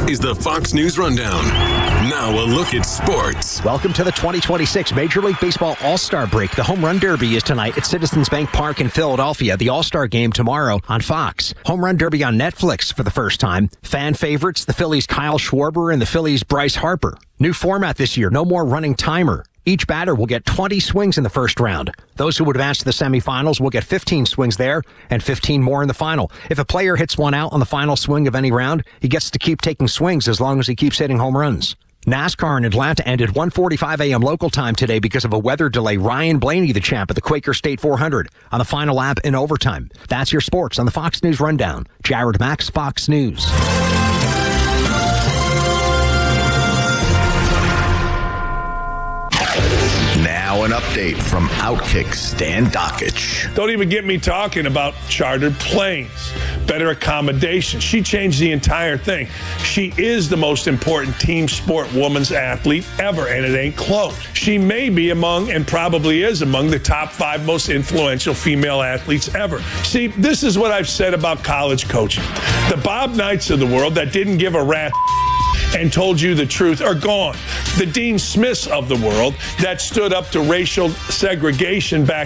is the Fox News Rundown. Now a look at sports. Welcome to the 2026 Major League Baseball All-Star Break. The Home Run Derby is tonight at Citizens Bank Park in Philadelphia. The All-Star Game tomorrow on Fox. Home Run Derby on Netflix for the first time. Fan favorites, the Phillies' Kyle Schwarber and the Phillies' Bryce Harper. New format this year, no more running timer. Each batter will get 20 swings in the first round. Those who advance to the semifinals will get 15 swings there and 15 more in the final. If a player hits one out on the final swing of any round, he gets to keep taking swings as long as he keeps hitting home runs. NASCAR in Atlanta ended 1:45 a.m. local time today because of a weather delay. Ryan Blaney, the champ of the Quaker State 400, on the final lap in overtime. That's your sports on the Fox News Rundown. Jared Max, Fox News. Now an update from Outkick Stan Dockich. Don't even get me talking about chartered planes, better accommodation. She changed the entire thing. She is the most important team sport women's athlete ever, and it ain't close. She may be among, and probably is among, the top 5 most influential female athletes ever. See, this is what I've said about college coaching. The Bob Knights of the world that didn't give a rat and told you the truth are gone. The Dean Smiths of the world that stood up to racial segregation back